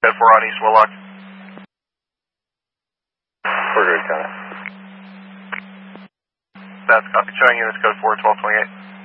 Code 4 on East Willock. We're good, Lieutenant. That's copy. Showing units code 4, 1228.